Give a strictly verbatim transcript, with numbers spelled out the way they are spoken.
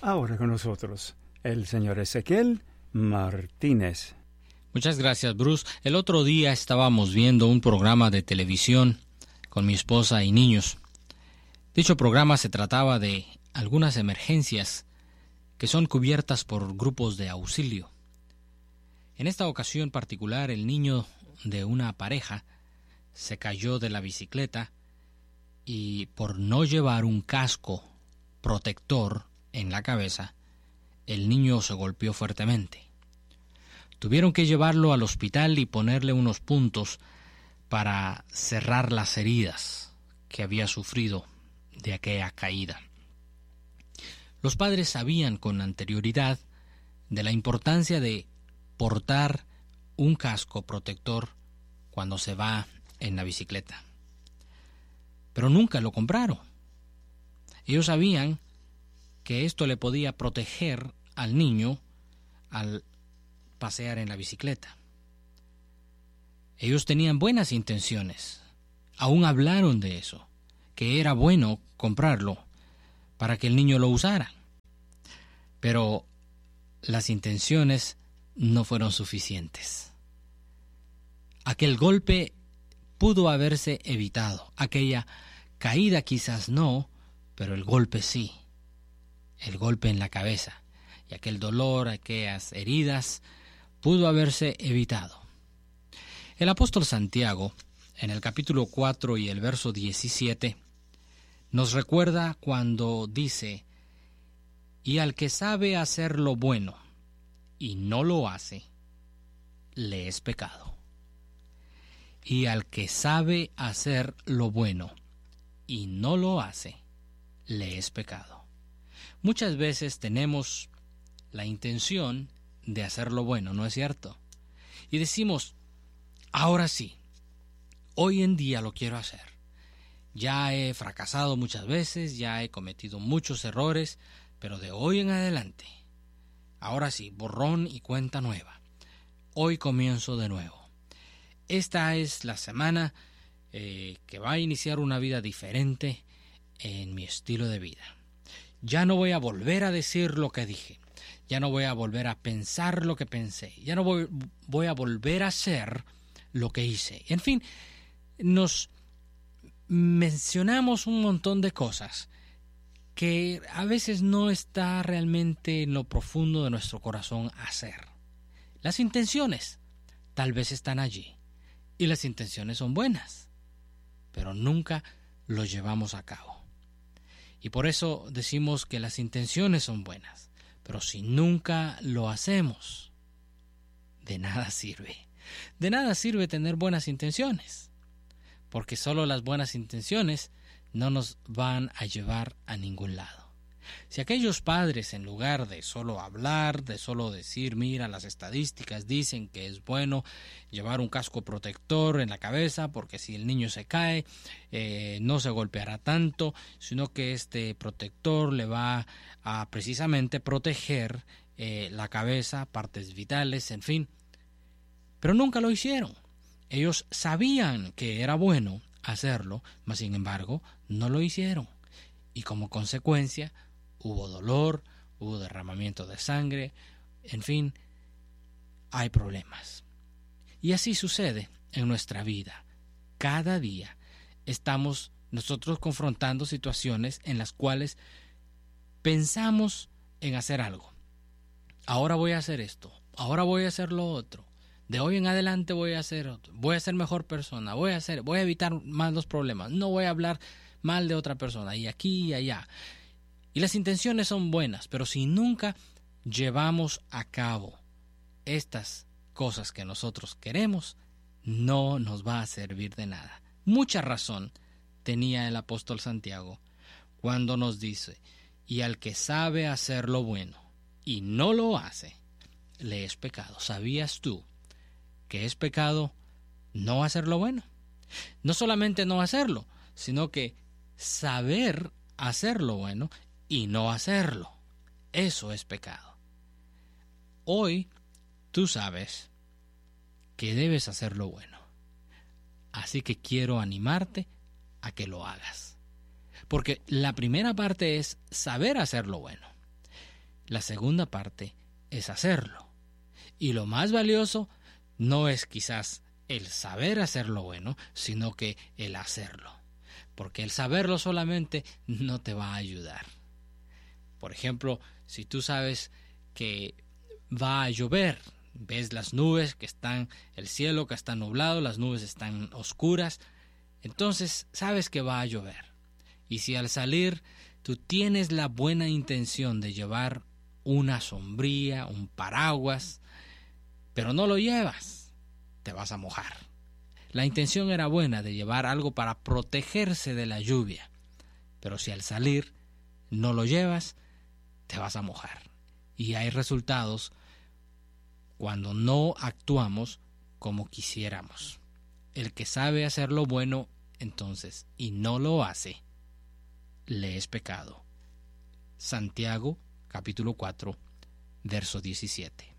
Ahora con nosotros, el señor Ezequiel Martínez. Muchas gracias, Bruce. El otro día estábamos viendo un programa de televisión con mi esposa y niños. Dicho programa se trataba de algunas emergencias que son cubiertas por grupos de auxilio. En esta ocasión particular, el niño de una pareja se cayó de la bicicleta y por no llevar un casco protector en la cabeza, el niño se golpeó fuertemente. Tuvieron que llevarlo al hospital y ponerle unos puntos para cerrar las heridas que había sufrido de aquella caída. Los padres sabían con anterioridad de la importancia de portar un casco protector cuando se va en la bicicleta, pero nunca lo compraron. Ellos sabían que esto le podía proteger al niño al pasear en la bicicleta. Ellos tenían buenas intenciones, aún hablaron de eso, que era bueno comprarlo para que el niño lo usara. Pero las intenciones no fueron suficientes. Aquel golpe pudo haberse evitado, aquella caída quizás no, pero el golpe sí, el golpe en la cabeza, y aquel dolor, aquellas heridas, pudo haberse evitado. El apóstol Santiago, en el capítulo cuatro y el verso diecisiete, nos recuerda cuando dice: y al que sabe hacer lo bueno y no lo hace, le es pecado. Y al que sabe hacer lo bueno y no lo hace, le es pecado. Muchas veces tenemos la intención de hacer lo bueno, ¿no es cierto? Y decimos, ahora sí, hoy en día lo quiero hacer. Ya he fracasado muchas veces, ya he cometido muchos errores, pero de hoy en adelante, ahora sí, borrón y cuenta nueva. Hoy comienzo de nuevo. Esta es la semana eh, que va a iniciar una vida diferente en mi estilo de vida. Ya no voy a volver a decir lo que dije. Ya no voy a volver a pensar lo que pensé. Ya no voy, voy a volver a hacer lo que hice. En fin, nos mencionamos un montón de cosas que a veces no está realmente en lo profundo de nuestro corazón hacer. Las intenciones tal vez están allí y las intenciones son buenas, pero nunca lo llevamos a cabo. Y por eso decimos que las intenciones son buenas, pero si nunca lo hacemos, de nada sirve. De nada sirve tener buenas intenciones, porque solo las buenas intenciones no nos van a llevar a ningún lado. Si aquellos padres, en lugar de solo hablar, de solo decir, mira, las estadísticas dicen que es bueno llevar un casco protector en la cabeza, porque si el niño se cae, eh, no se golpeará tanto, sino que este protector le va a precisamente proteger eh, la cabeza, partes vitales, en fin. Pero nunca lo hicieron. Ellos sabían que era bueno hacerlo, mas sin embargo no lo hicieron, y como consecuencia hubo dolor, hubo derramamiento de sangre, en fin, hay problemas. Y así sucede en nuestra vida. Cada día estamos nosotros confrontando situaciones en las cuales pensamos en hacer algo. Ahora voy a hacer esto, ahora voy a hacer lo otro. De hoy en adelante voy a hacer otro, voy a ser mejor persona, voy a hacer, voy a evitar más los problemas, no voy a hablar mal de otra persona, y aquí y allá. Y las intenciones son buenas, pero si nunca llevamos a cabo estas cosas que nosotros queremos, no nos va a servir de nada. Mucha razón tenía el apóstol Santiago cuando nos dice, y al que sabe hacer lo bueno y no lo hace, le es pecado. ¿Sabías tú que es pecado no hacer lo bueno? No solamente no hacerlo, sino que saber hacer lo bueno y no hacerlo. Eso es pecado. Hoy tú sabes que debes hacer lo bueno. Así que quiero animarte a que lo hagas. Porque la primera parte es saber hacer lo bueno. La segunda parte es hacerlo. Y lo más valioso no es quizás el saber hacer lo bueno, sino que el hacerlo. Porque el saberlo solamente no te va a ayudar. Por ejemplo, si tú sabes que va a llover, ves las nubes que están, el cielo que está nublado, las nubes están oscuras, entonces sabes que va a llover. Y si al salir tú tienes la buena intención de llevar una sombrilla, un paraguas, pero no lo llevas, te vas a mojar. La intención era buena de llevar algo para protegerse de la lluvia, pero si al salir no lo llevas, te vas a mojar. Y hay resultados cuando no actuamos como quisiéramos. El que sabe hacer lo bueno, entonces, y no lo hace, le es pecado. Santiago, capítulo cuatro, verso diecisiete.